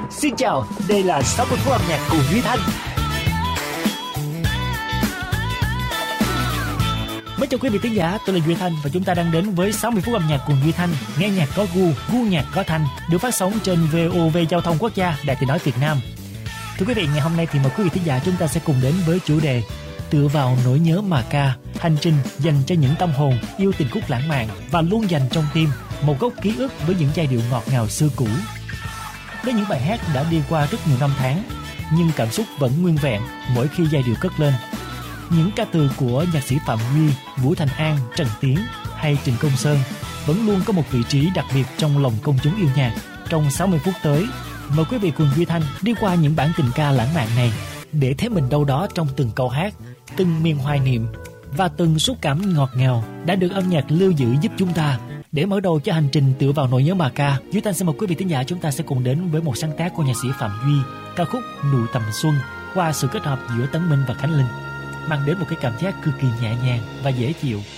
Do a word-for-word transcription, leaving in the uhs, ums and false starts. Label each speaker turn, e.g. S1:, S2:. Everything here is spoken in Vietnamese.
S1: Xin chào, đây là sáu mươi phút âm nhạc cùng Duy Thanh. Mến chào quý vị thính giả, tôi là Duy Thanh và chúng ta đang đến với sáu mươi phút âm nhạc cùng Duy Thanh. Nghe nhạc có gu, gu nhạc có thanh, được phát sóng trên vê o vê Giao thông Quốc gia, Đài Tiếng nói Việt Nam. Thưa quý vị, ngày hôm nay thì mời quý vị thính giả chúng ta sẽ cùng đến với chủ đề Tựa vào nỗi nhớ mà ca, hành trình dành cho những tâm hồn yêu tình khúc lãng mạn và luôn dành trong tim một góc ký ức với những giai điệu ngọt ngào xưa cũ. Với những bài hát đã đi qua rất nhiều năm tháng, nhưng cảm xúc vẫn nguyên vẹn mỗi khi giai điệu cất lên. Những ca từ của nhạc sĩ Phạm Duy, Vũ Thành An, Trần Tiến hay Trịnh Công Sơn vẫn luôn có một vị trí đặc biệt trong lòng công chúng yêu nhạc. Trong sáu mươi phút tới, mời quý vị cùng Duy Thanh đi qua những bản tình ca lãng mạn này để thấy mình đâu đó trong từng câu hát, từng miền hoài niệm và từng xúc cảm ngọt ngào đã được âm nhạc lưu giữ giúp chúng ta. Để mở đầu cho hành trình Tựa vào nỗi nhớ mà ca, Duy Thanh sẽ mời quý vị thính giả chúng ta sẽ cùng đến với một sáng tác của nhạc sĩ Phạm Duy, ca khúc Nụ Tầm Xuân, qua sự kết hợp giữa Tấn Minh và Khánh Linh, mang đến một cái cảm giác cực kỳ nhẹ nhàng và dễ chịu.